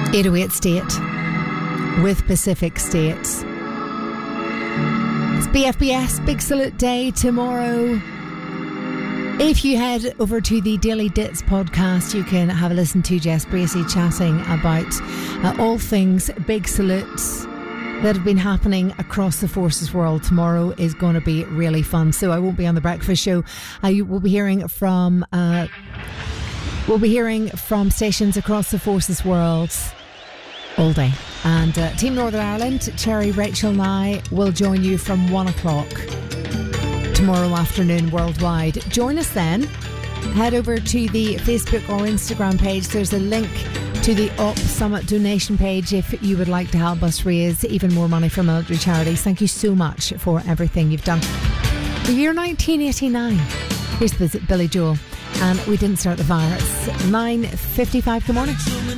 808 State with Pacific States. It's BFBS Big Salute Day tomorrow. If you head over to the Daily Dits podcast, you can have a listen to Jess Bracey chatting about all things Big Salutes that have been happening across the forces world. Tomorrow is going to be really fun. So I won't be on the breakfast show. We'll be hearing from stations across the forces world all day. And Team Northern Ireland, Cherry, Rachel and I will join you from 1 o'clock tomorrow afternoon worldwide. Join us then. Head over to the Facebook or Instagram page. There's a link to the Up Summit donation page if you would like to help us raise even more money for military charities. Thank you so much for everything you've done. The year 1989. Here's Billy Joel. And we didn't start the fire. It's 9:55. Good morning.